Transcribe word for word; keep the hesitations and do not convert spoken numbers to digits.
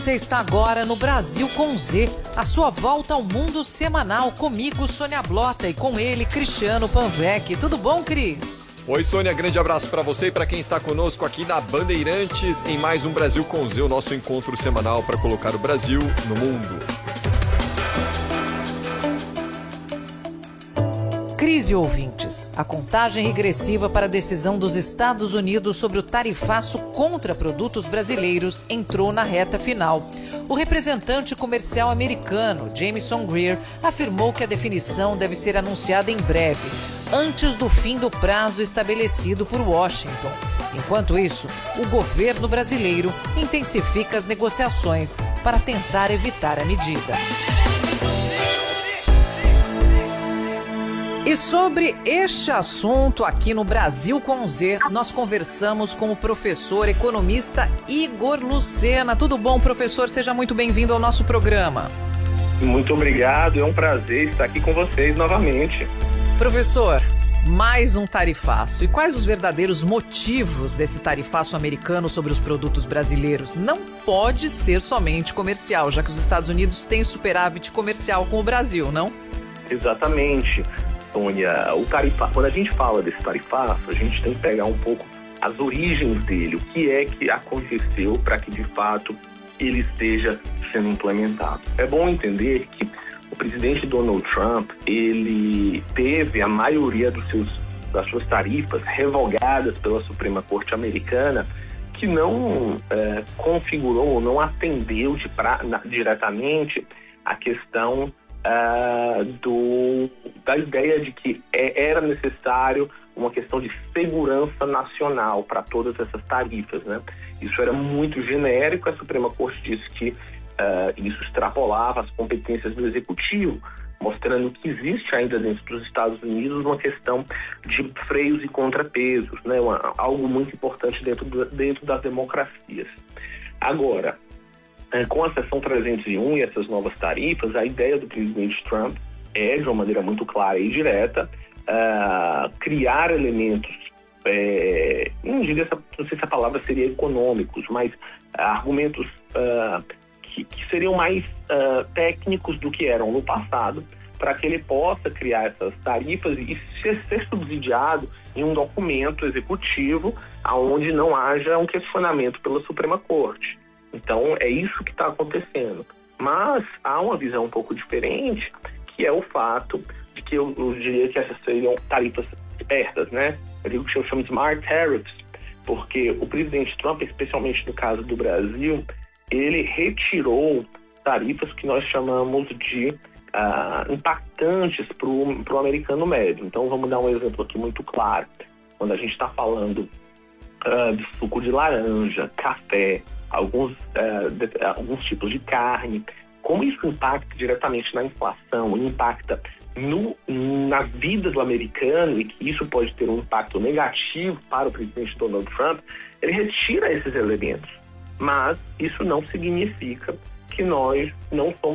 Você está agora no Brasil com Z, a sua volta ao mundo semanal, comigo, Sônia Blota, e com ele, Cristiano Panvec. Tudo bom, Cris? Oi, Sônia, grande abraço para você e para quem está conosco aqui na Bandeirantes em mais um Brasil com Z, o nosso encontro semanal para colocar o Brasil no mundo. Crise, ouvintes. A contagem regressiva para a decisão dos Estados Unidos sobre o tarifaço contra produtos brasileiros entrou na reta final. O representante comercial americano, Jamieson Greer, afirmou que a definição deve ser anunciada em breve, antes do fim do prazo estabelecido por Washington. Enquanto isso, o governo brasileiro intensifica as negociações para tentar evitar a medida. E sobre este assunto aqui no Brasil com Z, nós conversamos com o professor economista Igor Lucena. Tudo bom, professor? Seja muito bem-vindo ao nosso programa. Muito obrigado, é um prazer estar aqui com vocês novamente. Professor, mais um tarifaço. E quais os verdadeiros motivos desse tarifaço americano sobre os produtos brasileiros? Não pode ser somente comercial, já que os Estados Unidos têm superávit comercial com o Brasil, não? Exatamente. Sônia, o tarifa... quando a gente fala desse tarifaço, a gente tem que pegar um pouco as origens dele, o que é que aconteceu para que de fato ele esteja sendo implementado. É bom entender que o presidente Donald Trump, ele teve a maioria dos seus, das suas tarifas revogadas pela Suprema Corte Americana, que não é, configurou, não atendeu de pra... na... diretamente a questão Uh, do, da ideia de que é, era necessário uma questão de segurança nacional para todas essas tarifas, né? Isso era muito genérico, a Suprema Corte disse que uh, isso extrapolava as competências do Executivo, mostrando que existe ainda dentro dos Estados Unidos uma questão de freios e contrapesos, né? Uma, algo muito importante dentro, do, dentro das democracias. Agora, com a seção trezentos e um e essas novas tarifas, a ideia do presidente Trump é, de uma maneira muito clara e direta, uh, criar elementos, é, não diria, não sei se a palavra seria econômicos, mas uh, argumentos uh, que, que seriam mais uh, técnicos do que eram no passado, para que ele possa criar essas tarifas e ser, ser subsidiado em um documento executivo onde não haja um questionamento pela Suprema Corte. Então, é isso que está acontecendo. Mas há uma visão um pouco diferente, que é o fato de que eu, eu diria que essas seriam tarifas espertas, né? Eu digo que eu chamo de smart tariffs, porque o presidente Trump, especialmente no caso do Brasil, ele retirou tarifas que nós chamamos de uh, impactantes para o americano médio. Então, vamos dar um exemplo aqui muito claro. Quando a gente está falando uh, de suco de laranja, café, Alguns, uh, de, alguns tipos de carne, como isso impacta diretamente na inflação, impacta no, na vida do americano e que isso pode ter um impacto negativo para o presidente Donald Trump, ele retira esses elementos. Mas isso não significa que nós não somos